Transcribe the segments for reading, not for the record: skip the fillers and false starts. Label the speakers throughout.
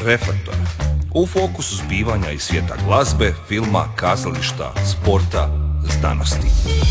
Speaker 1: Reflektor. U fokusu zbivanja iz svijeta glazbe, filma, kazališta, sporta, znanosti.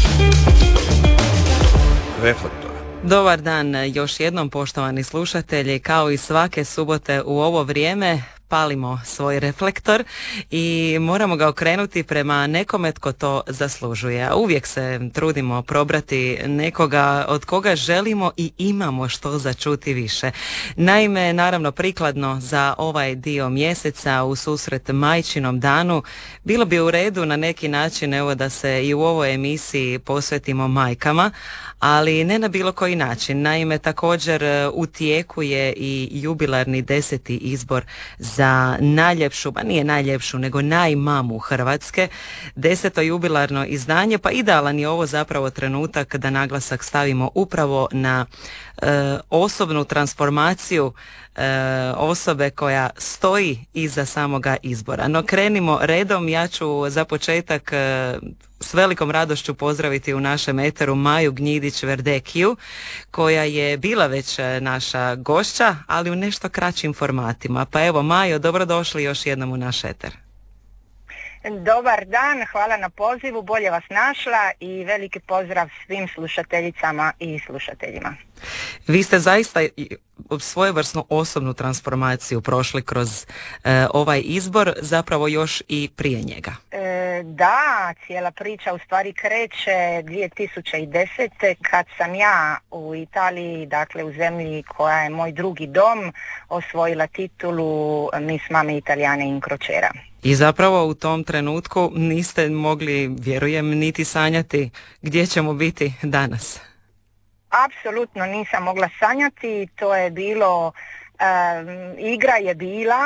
Speaker 1: Reflektor.
Speaker 2: Dobar dan još jednom, poštovani slušatelji. Kao i svake subote u ovo vrijeme palimo svoj reflektor i moramo ga okrenuti prema nekome tko to zaslužuje. A uvijek se trudimo probrati nekoga od koga želimo i imamo što za čuti više. Naime, naravno prikladno za ovaj dio mjeseca u susret Majčinom danu, bilo bi u redu na neki način evo da se i u ovoj emisiji posvetimo majkama, ali ne na bilo koji način. Naime, također u tijeku je i jubilarni 10. izbor za najljepšu, pa nije najljepšu, nego najmamu Hrvatske, 10. jubilarno izdanje, pa idealan je ovo zapravo trenutak da naglasak stavimo upravo na osobnu transformaciju osobe koja stoji iza samoga izbora. No krenimo redom, ja ću za početak s velikom radošću pozdraviti u našem eteru Maju Gnjidić-Verdekiju, koja je bila već naša gošća, ali u nešto kraćim formatima. Pa evo Majo, dobrodošli još jednom u naš eter.
Speaker 3: Dobar dan, hvala na pozivu, bolje vas našla i veliki pozdrav svim slušateljicama i slušateljima.
Speaker 2: Vi ste zaista svojevrsnu osobnu transformaciju prošli kroz ovaj izbor, zapravo još i prije njega.
Speaker 3: Da, cijela priča u stvari kreće 2010. kad sam ja u Italiji, dakle u zemlji koja je moj drugi dom, osvojila titulu Miss Mame Italijane in Crociera.
Speaker 2: I zapravo u tom trenutku niste mogli, vjerujem, niti sanjati gdje ćemo biti danas.
Speaker 3: Apsolutno nisam mogla sanjati, to je bilo, igra je bila,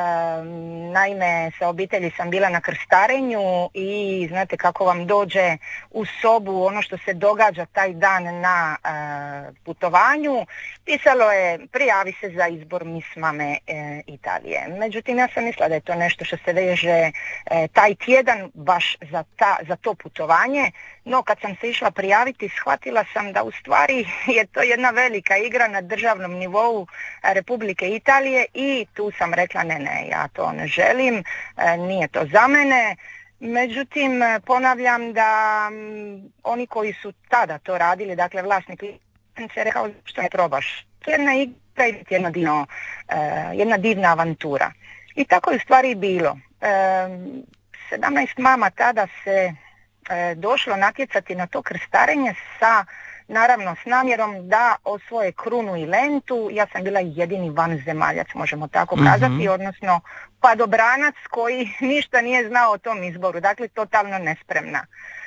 Speaker 3: naime sa obitelji sam bila na krstarenju i znate kako vam dođe u sobu ono što se događa taj dan na putovanju, pisalo je prijavi se za izbor Miss Mame Italije. Međutim, ja sam mislila da je to nešto što se veže taj tjedan baš za to putovanje, no kad sam se išla prijaviti shvatila sam da u stvari je to jedna velika igra na državnom nivou Republike Italije i tu sam rekla ne, ja to ne želim, nije to za mene. Međutim, ponavljam da oni koji su tada to radili, dakle vlasnik licence je rekao što ne probaš. To je jedna igra i jedna divna avantura. I tako je u stvari bilo. 17 mama tada se došlo natjecati na to krstarenje naravno s namjerom da osvoje krunu i lentu. Ja sam bila jedini vanzemaljac, možemo tako kazati, odnosno padobranac koji ništa nije znao o tom izboru, dakle totalno nespremna.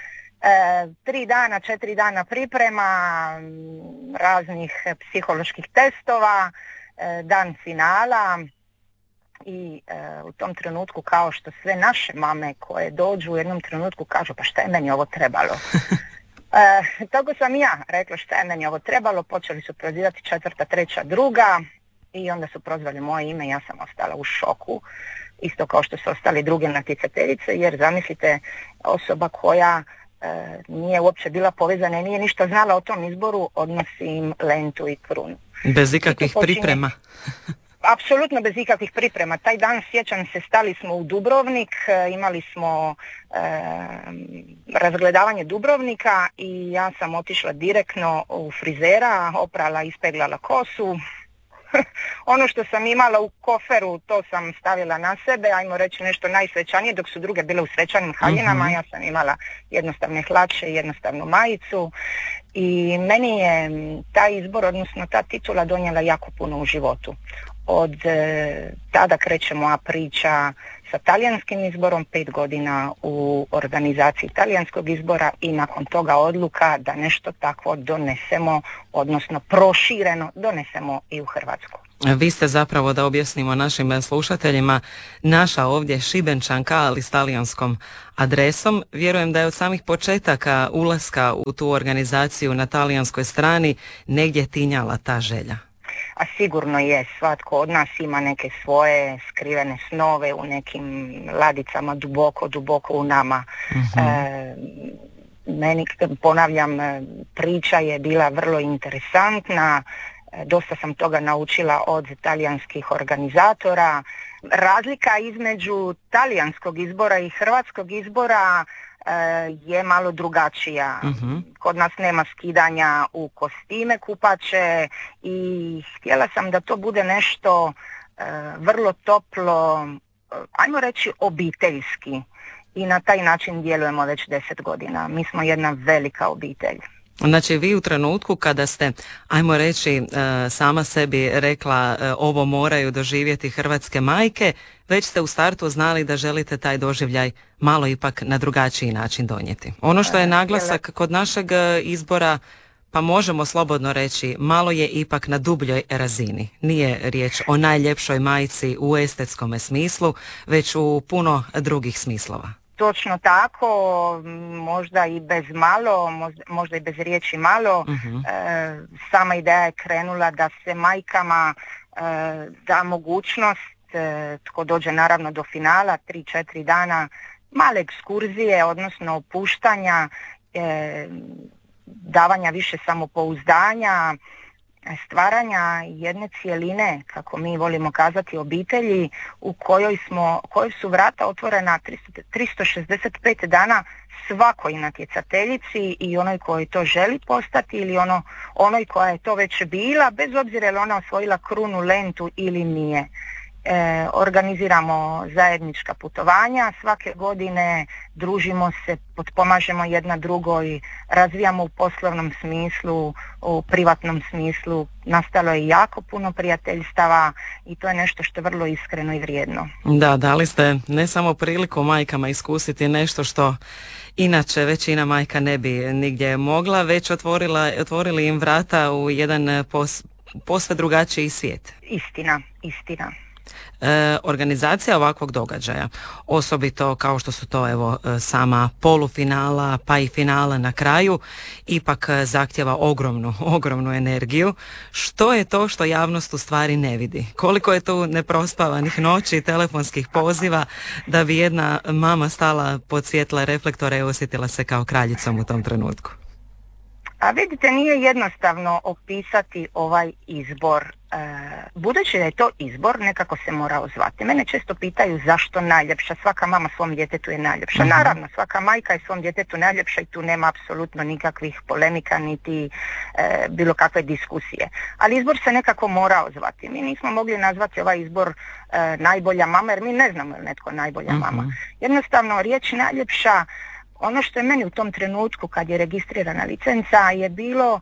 Speaker 3: 4 dana priprema, raznih psiholoških testova, dan finala i u tom trenutku, kao što sve naše mame koje dođu u jednom trenutku kažu pa šta je meni ovo trebalo. Tako sam ja rekla šta je meni ovo trebalo, počeli su prozivati 4., 3., 2. i onda su prozvali moje ime, ja sam ostala u šoku, isto kao što su ostali druge natjecateljice, jer zamislite osoba koja nije uopće bila povezana i nije ništa znala o tom izboru, odnosi im lentu i krunu.
Speaker 2: Bez ikakvih priprema.
Speaker 3: Apsolutno bez ikakvih priprema. Taj dan, sjećam se, stali smo u Dubrovnik, imali smo razgledavanje Dubrovnika i ja sam otišla direktno u frizera, oprala, ispeglala kosu. Ono što sam imala u koferu, to sam stavila na sebe, ajmo reći nešto najsvećanije, dok su druge bile u svečanim haljinama, ja sam imala jednostavne hlače i jednostavnu majicu. I meni je taj izbor, odnosno ta titula donijela jako puno u životu. Od tada kreće moja priča sa talijanskim izborom, 5 godina u organizaciji talijanskog izbora i nakon toga odluka da nešto takvo donesemo, odnosno prošireno donesemo i u Hrvatsku.
Speaker 2: Vi ste zapravo, da objasnimo našim slušateljima, naša ovdje Šibenčanka, ali s talijanskom adresom. Vjerujem da je od samih početaka ulaska u tu organizaciju na talijanskoj strani negdje tinjala ta želja.
Speaker 3: A sigurno je, svatko od nas ima neke svoje skrivene snove u nekim ladicama duboko u nama. Meni, ponavljam, priča je bila vrlo interesantna. Dosta sam toga naučila od talijanskih organizatora. Razlika između talijanskog izbora i hrvatskog izbora je malo drugačija. Kod nas nema skidanja u kostime kupače i htjela sam da to bude nešto vrlo toplo, ajmo reći obiteljski, i na taj način djelujemo već 10 godina. Mi smo jedna velika obitelj.
Speaker 2: Znači vi u trenutku kada ste, ajmo reći, sama sebi rekla ovo moraju doživjeti hrvatske majke, već ste u startu znali da želite taj doživljaj malo ipak na drugačiji način donijeti. Ono što je naglasak kod našeg izbora, pa možemo slobodno reći, malo je ipak na dubljoj razini. Nije riječ o najljepšoj majci u estetskome smislu, već u puno drugih smislova.
Speaker 3: Točno tako, možda i bez malo, možda i bez riječi malo. Sama ideja je krenula da se majkama da mogućnost, tko dođe naravno do finala, 3-4 dana, male ekskurzije, odnosno opuštanja, davanja više samopouzdanja, stvaranja jedne cijeline, kako mi volimo kazati, obitelji u kojoj su vrata otvorena 365 dana svakoj natjecateljici i onoj koji to želi postati ili onoj koja je to već bila, bez obzira je li ona osvojila krunu, lentu ili nije. Organiziramo zajednička putovanja, svake godine družimo se, potpomažemo jedna drugoj, razvijamo u poslovnom smislu, u privatnom smislu, nastalo je jako puno prijateljstava i to je nešto što je vrlo iskreno i vrijedno.
Speaker 2: Da, dali ste ne samo priliku majkama iskusiti nešto što inače većina majka ne bi nigdje mogla, već otvorili im vrata u jedan posve drugačiji svijet.
Speaker 3: Istina.
Speaker 2: Organizacija ovakvog događaja, osobito kao što su to sama polufinala pa i finala na kraju, ipak zahtjeva ogromnu energiju. Što je to što javnost u stvari ne vidi? Koliko je tu neprospavanih noći, telefonskih poziva da bi jedna mama stala pod svjetla reflektora i osjetila se kao kraljicom u tom trenutku?
Speaker 3: A vidite, nije jednostavno opisati ovaj izbor. Budući da je to izbor, nekako se mora zvati. Mene često pitaju zašto najljepša, svaka mama svom djetetu je najljepša. Naravno, svaka majka je svom djetetu najljepša i tu nema apsolutno nikakvih polemika niti bilo kakve diskusije. Ali izbor se nekako mora zvati. Mi nismo mogli nazvati ovaj izbor najbolja mama, jer mi ne znamo je li netko najbolja mama. Jednostavno, riječ najljepša, ono što je meni u tom trenutku kad je registrirana licenca je bilo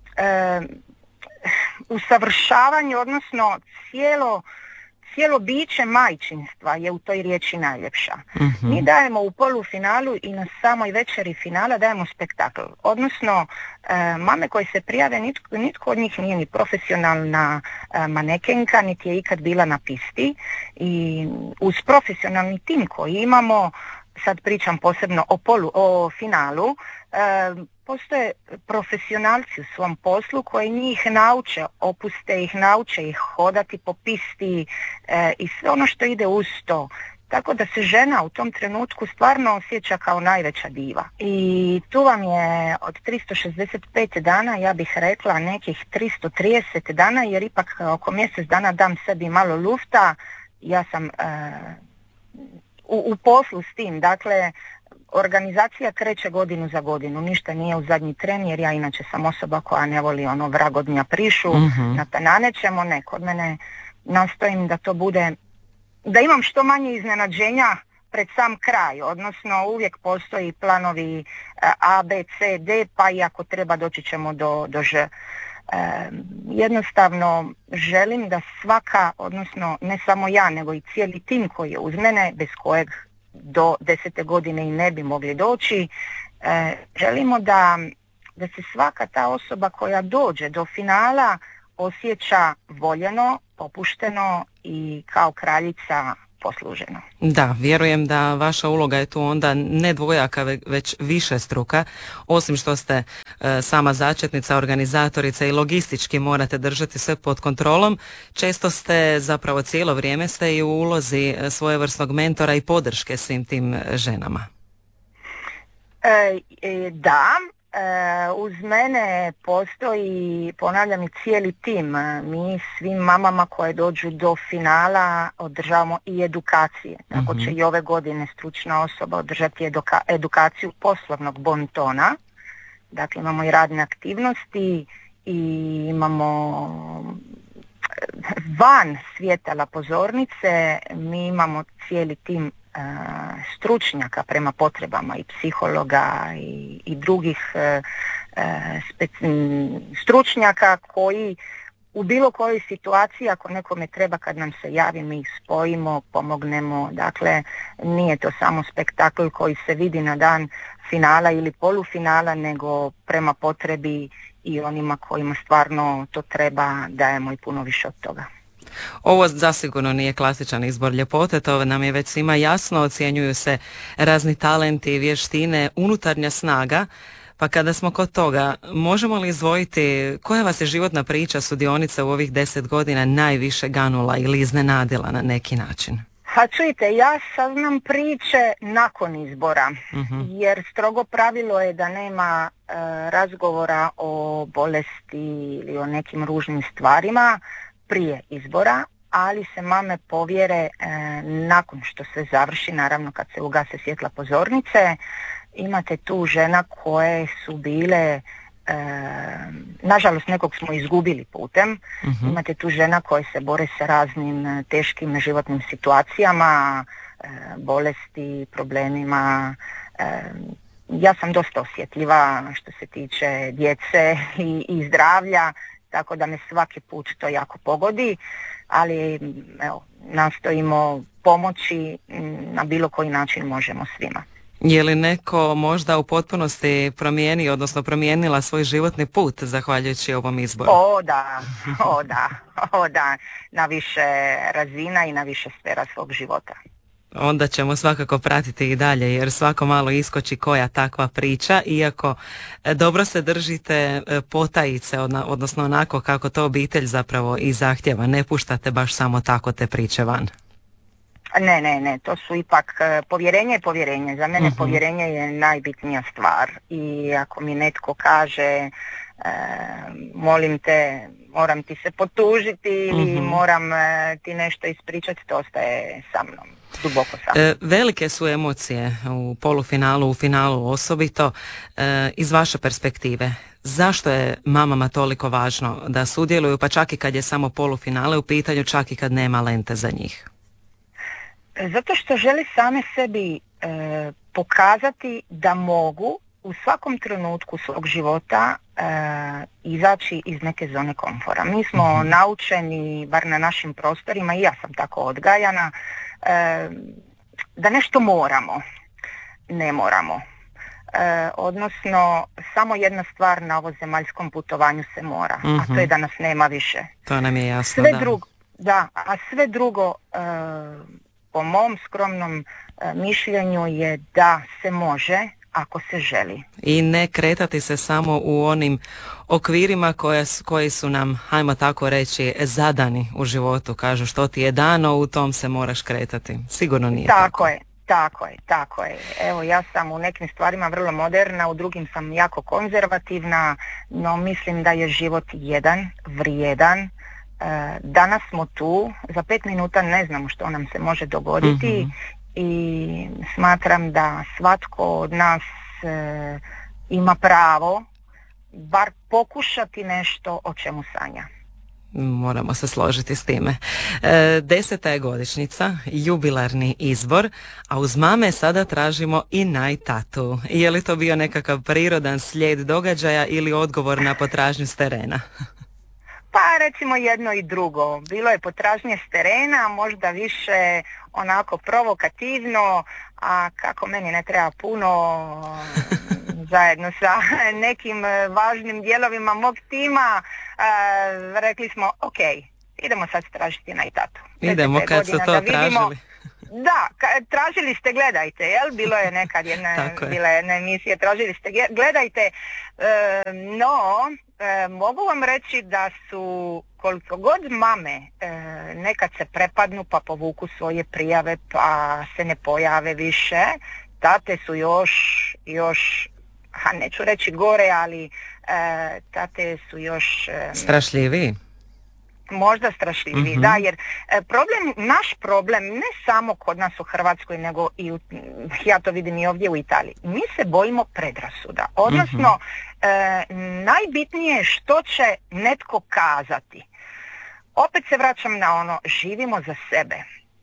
Speaker 3: usavršavanje, odnosno cijelo biće majčinstva je u toj riječi najljepša. Mi dajemo u polufinalu i na samoj večeri finala dajemo spektakl. Odnosno, mame koje se prijave, nitko od njih nije ni profesionalna manekenka, niti je ikad bila na pisti. I uz profesionalni tim koji imamo, sad pričam posebno o finalu, postoje profesionalci u svom poslu koji njih nauče, opuste ih, nauče ih hodati po pisti i sve ono što ide uz to. Tako da se žena u tom trenutku stvarno osjeća kao najveća diva. I tu vam je od 365 dana, ja bih rekla nekih 330 dana, jer ipak oko mjesec dana dam sebi malo lufta. Ja sam u poslu s tim, dakle, organizacija kreće godinu za godinu, ništa nije u zadnji tren, jer ja inače sam osoba koja ne voli vrag od dnja prišu, nanećemo, ne, kod mene nastojim da to bude, da imam što manje iznenađenja pred sam kraj, odnosno uvijek postoji planovi A, B, C, D, pa i ako treba doći ćemo do Ž. Jednostavno želim da svaka, odnosno ne samo ja, nego i cijeli tim koji je uz mene, bez kojeg do 10. godine i ne bi mogli doći, želimo da se svaka ta osoba koja dođe do finala osjeća voljeno, popušteno i kao kraljica posluženo.
Speaker 2: Da, vjerujem da vaša uloga je tu onda ne dvojaka, već višestruka. Osim što ste sama začetnica, organizatorica i logistički morate držati sve pod kontrolom, često ste, zapravo cijelo vrijeme ste i u ulozi svojevrsnog mentora i podrške svim tim ženama.
Speaker 3: Da, Uz mene postoji, ponavljam, i cijeli tim. Mi svim mamama koje dođu do finala održavamo i edukacije. Tako će i ove godine stručna osoba održati edukaciju poslovnog bontona. Dakle, imamo i radne aktivnosti i imamo van svjetala pozornice. Mi imamo cijeli tim stručnjaka prema potrebama i psihologa i drugih stručnjaka koji u bilo kojoj situaciji, ako nekome treba, kad nam se javi, mi ih spojimo, pomognemo. Dakle, nije to samo spektakl koji se vidi na dan finala ili polufinala, nego prema potrebi i onima kojima stvarno to treba dajemo i puno više od toga.
Speaker 2: Ovo zasigurno nije klasičan izbor ljepote, to nam je već svima jasno, ocjenjuju se razni talenti, vještine, unutarnja snaga. Pa kada smo kod toga, možemo li izdvojiti koja vas je životna priča sudionica u ovih 10 godina najviše ganula ili iznenadila na neki način?
Speaker 3: Ha, čujte, ja saznam priče nakon izbora, jer strogo pravilo je da nema razgovora o bolesti ili o nekim ružnim stvarima prije izbora, ali se mame povjere nakon što se završi, naravno kad se ugase svjetla pozornice. Imate tu žena koje su bile, nažalost nekog smo izgubili putem, imate tu žena koje se bore sa raznim teškim životnim situacijama, bolesti, problemima. Ja sam dosta osjetljiva što se tiče djece i zdravlja, tako da me svaki put to jako pogodi, ali evo, nastojimo pomoći na bilo koji način možemo svima.
Speaker 2: Je li neko možda u potpunosti promijenio, odnosno promijenila svoj životni put zahvaljujući ovom izboru? O da, na više razina i na više sfera svog života. Onda ćemo svakako pratiti i dalje, jer svako malo iskoči koja takva priča, iako dobro se držite potajice, odnosno onako kako to obitelj zapravo i zahtjeva. Ne puštate baš samo tako te priče van.
Speaker 3: Ne, to su ipak povjerenje je povjerenje. Za mene povjerenje je najbitnija stvar i ako mi netko kaže molim te, moram ti se potužiti ili moram ti nešto ispričati, to ostaje sa mnom, duboko sa mnom.
Speaker 2: Velike su emocije u polufinalu, u finalu osobito. Iz vaše perspektive, zašto je mamama toliko važno da sudjeluju, pa čak i kad je samo polufinale u pitanju, čak i kad nema lente za njih?
Speaker 3: Zato što želi same sebi pokazati da mogu u svakom trenutku svog života izaći iz neke zone komfora. Mi smo naučeni, bar na našim prostorima, i ja sam tako odgajana, da nešto moramo. Ne moramo. Odnosno, samo jedna stvar na ovozemaljskom putovanju se mora, a to je da nas nema više.
Speaker 2: To nam je jasno,
Speaker 3: a sve drugo po mom skromnom mišljenju je da se može ako se želi.
Speaker 2: I ne kretati se samo u onim okvirima koji su nam, hajmo tako reći, zadani u životu. Kažu što ti je dano, u tom se moraš kretati. Sigurno nije tako. Tako je. Evo, ja sam u nekim stvarima vrlo moderna, u drugim sam jako konzervativna, no mislim da je život jedan, vrijedan. Danas smo tu, za 5 minuta ne znamo što nam se može dogoditi i smatram da svatko od nas ima pravo bar pokušati nešto o čemu sanja. Moramo se složiti s time. 10. je godišnjica, jubilarni izbor, a uz mame sada tražimo i najtatu. Je li to bio nekakav prirodan slijed događaja ili odgovor na potražnju s terena?
Speaker 3: Pa recimo jedno i drugo. Bilo je potražnje s terena, možda više onako provokativno, a kako meni ne treba puno, zajedno sa nekim važnim dijelovima mog tima, rekli smo ok, idemo sad tražiti najtatu.
Speaker 2: Idemo kad su to tražili.
Speaker 3: Da, tražili ste, gledajte, jel? Bilo je nekad bila jedna emisija, tražili ste, gledajte, no mogu vam reći da su koliko god mame nekad se prepadnu pa povuku svoje prijave pa se ne pojave više, tate su još neću reći gore, ali tate su još...
Speaker 2: strašljiviji?
Speaker 3: Možda strašljiviji, da, jer naš problem ne samo kod nas u Hrvatskoj, nego ja to vidim i ovdje u Italiji. Mi se bojimo predrasuda, odnosno najbitnije je što će netko kazati. Opet se vraćam na ono, živimo za sebe.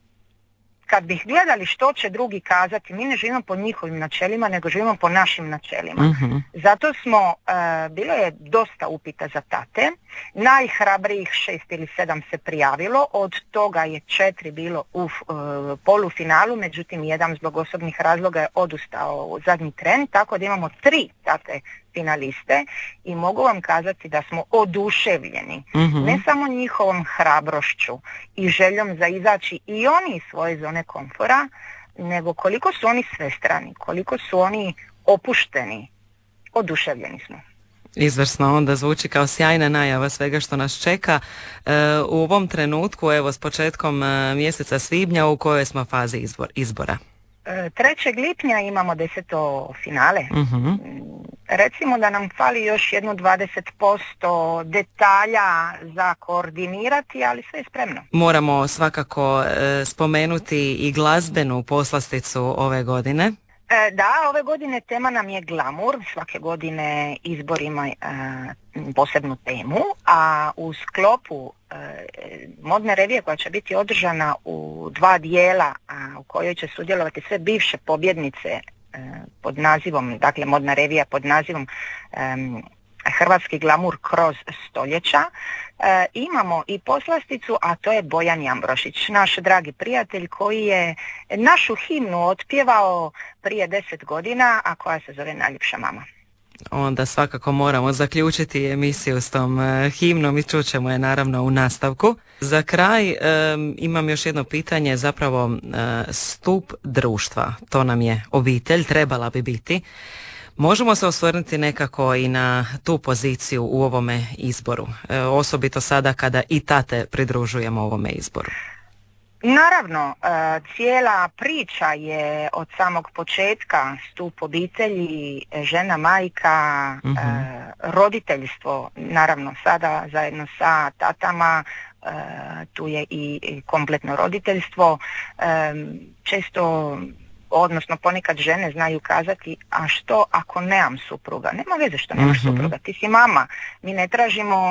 Speaker 3: Kad bih gledali što će drugi kazati, mi ne živimo po njihovim načelima, nego živimo po našim načelima. Zato smo, bilo je dosta upita za tate, najhrabrijih 6 ili 7 se prijavilo, od toga je 4 bilo u polufinalu, međutim jedan zbog osobnih razloga je odustao u zadnji tren, tako da imamo 3 tate finaliste i mogu vam kazati da smo oduševljeni, ne samo njihovom hrabrošću i željom za izaći i oni iz svoje zone komfora, nego koliko su oni svestrani, koliko su oni opušteni, oduševljeni smo.
Speaker 2: Izvrsno, onda zvuči kao sjajna najava svega što nas čeka u ovom trenutku, evo s početkom mjeseca svibnja, u kojoj smo fazi izbora.
Speaker 3: 3. lipnja imamo 10. finale. Recimo da nam fali još jedno 20% detalja za koordinirati, ali sve je spremno.
Speaker 2: Moramo svakako spomenuti i glazbenu poslasticu ove godine.
Speaker 3: Da, ove godine tema nam je glamur, svake godine izbor ima posebnu temu, a u sklopu modne revije koja će biti održana u 2 dijela, u kojoj će sudjelovati sve bivše pobjednice pod nazivom, dakle modna revija pod nazivom Hrvatski glamur kroz stoljeća, imamo i poslasticu, a to je Bojan Jambrošić, naš dragi prijatelj koji je našu himnu otpjevao prije 10 godina, a koja se zove Najljepša mama.
Speaker 2: Onda svakako moramo zaključiti emisiju s tom himnom i čućemo je naravno u nastavku. Za kraj imam još jedno pitanje, zapravo stup društva, to nam je obitelj, trebala bi biti. Možemo se osvrnuti nekako i na tu poziciju u ovome izboru, osobito sada kada i tate pridružujemo ovome izboru.
Speaker 3: Naravno, cijela priča je od samog početka stup obitelji, žena, majka, roditeljstvo, naravno sada zajedno sa tatama, tu je i kompletno roditeljstvo. Često, odnosno ponekad žene znaju kazati, a što ako nemam supruga? Nema veze što nemaš supruga, ti si mama. Mi ne tražimo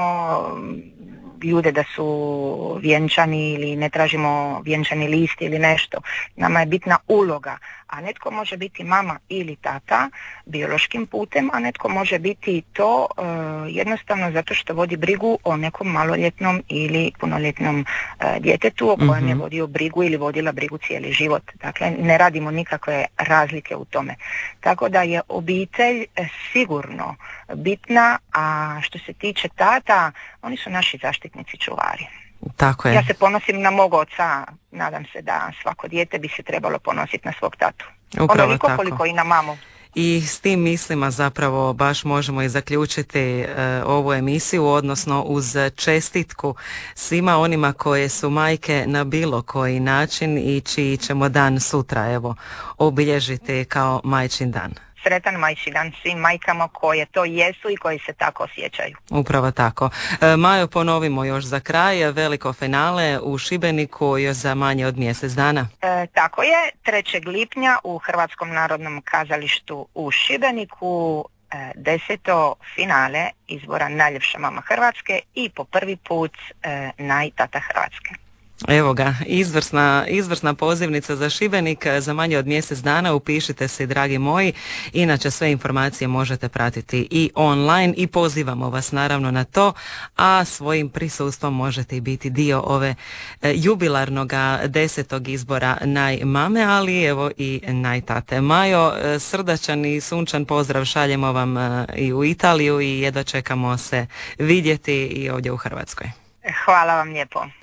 Speaker 3: ljude da su vjenčani ili ne tražimo vjenčani list ili nešto. Nama je bitna uloga, a netko može biti mama ili tata biološkim putem, a netko može biti to jednostavno zato što vodi brigu o nekom maloljetnom ili punoljetnom djetetu o kojem je vodio brigu ili vodila brigu cijeli život. Dakle, ne radimo nikakve razlike u tome. Tako da je obitelj sigurno bitna, a što se tiče tata, oni su naši zaštitnici, čuvari.
Speaker 2: Tako je.
Speaker 3: Ja se ponosim na mog oca, nadam se da svako dijete bi se trebalo ponositi na svog tatu. Onoliko koliko i na mamu.
Speaker 2: I s tim mislima zapravo baš možemo i zaključiti ovu emisiju, odnosno uz čestitku svima onima koje su majke na bilo koji način i čiji ćemo dan sutra evo obilježiti kao majčin dan.
Speaker 3: Sretan majčin dan svim majkama koje to jesu i koji se tako osjećaju.
Speaker 2: Upravo tako. Majo, ponovimo još za kraj, veliko finale u Šibeniku još za manje od mjesec dana.
Speaker 3: Tako je, 3. lipnja u Hrvatskom narodnom kazalištu u Šibeniku 10. finale izbora Najljepša mama Hrvatske i po prvi put najtata Hrvatske.
Speaker 2: Evo ga, izvrsna pozivnica za Šibenik za manje od mjesec dana. Upišite se, dragi moji. Inače sve informacije možete pratiti i online i pozivamo vas naravno na to, a svojim prisustvom možete i biti dio ove jubilarnog 10. izbora najmame, ali evo i najtate. Majo, srdačan i sunčan pozdrav šaljemo vam i u Italiju i jedva čekamo se vidjeti i ovdje u Hrvatskoj.
Speaker 3: Hvala vam lijepo.